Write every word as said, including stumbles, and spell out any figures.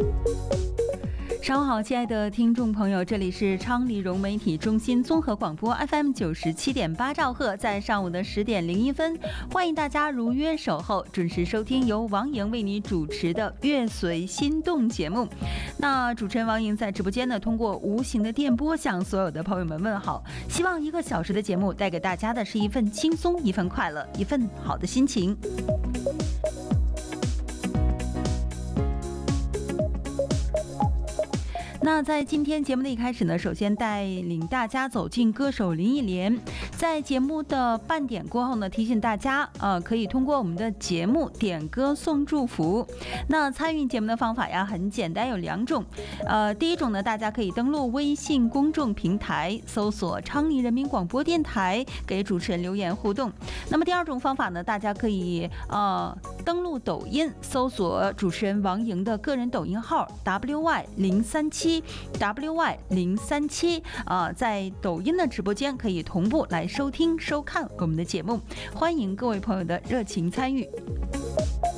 上午好，亲爱的听众朋友，这里是昌黎融媒体中心综合广播 F M 九十七点八兆赫，在上午的十点零一分，欢迎大家如约守候，准时收听由王莹为你主持的《乐随心动》节目。那主持人王莹在直播间呢，通过无形的电波向所有的朋友们问好，希望一个小时的节目带给大家的是一份轻松、一份快乐、一份好的心情。那在今天节目的一开始呢，首先带领大家走进歌手林忆莲。在节目的半点过后呢，提醒大家，呃，可以通过我们的节目点歌送祝福。那参与节目的方法呀，很简单，有两种。呃，第一种呢，大家可以登录微信公众平台，搜索昌黎人民广播电台，给主持人留言互动。那么第二种方法呢，大家可以呃登录抖音，搜索主持人王莹的个人抖音号 W Y 零三七。W Y 零三七，呃，在抖音的直播间可以同步来收听收看我们的节目，欢迎各位朋友的热情参与。